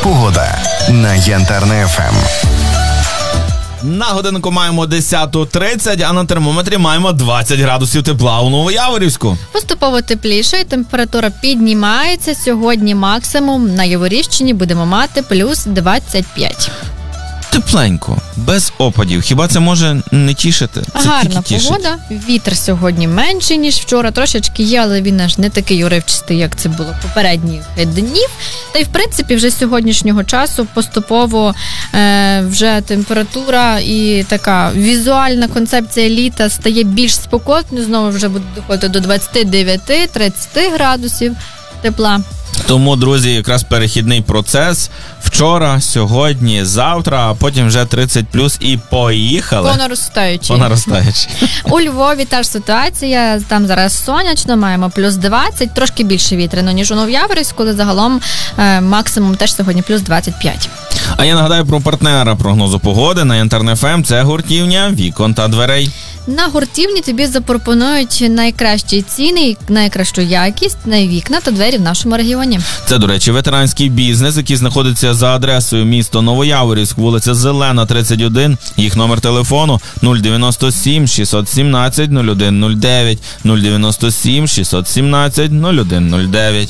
Погода на Янтарне ФМ. На годинку маємо 10:30, а на термометрі маємо 20 градусів тепла у Новояворівську. Поступово тепліше, і температура піднімається. Сьогодні максимум на Яворівщині будемо мати плюс 25. Тепленько, без опадів. Хіба це може не тішити? Це гарна тільки погода. Вітер сьогодні менший, ніж вчора. Трошечки є, але він аж не такий уривчастий, як це було попередніх днів. Та й, в принципі, вже з сьогоднішнього часу поступово вже температура і така візуальна концепція літа стає більш спекотною. Знову вже буде доходити до 29-30 градусів тепла. Тому, друзі, якраз перехідний процес. Вчора, сьогодні, завтра, а потім вже 30+, і поїхали. По наростаючій. У Львові та ж ситуація. Там зараз сонячно, маємо плюс 20, трошки більше вітряно, ніж у Новояворівську, коли загалом максимум теж сьогодні плюс 25. А я нагадаю про партнера прогнозу погоди на Янтарне ФМ. Це гуртівня вікон та дверей. На гуртівні тобі запропонують найкращі ціни, найкращу якість на вікна та двері в нашому регіоні. Це, до речі, ветеранський бізнес, який знаходиться за адресою місто Новояворівськ, вулиця Зелена, 31. Їх номер телефону 097 617 0109, 097 617 0109.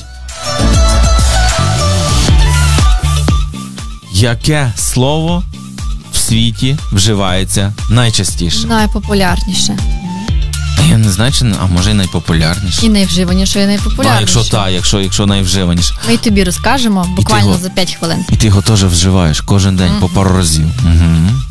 Яке слово в світі вживається найчастіше? Найпопулярніше. Я не знаю, а може і найпопулярніше. І найвживаніше, і найпопулярніше. Якщо найвживаніше. Ми тобі розкажемо буквально за 5 хвилин. І ти його теж вживаєш кожен день по пару разів. Угу.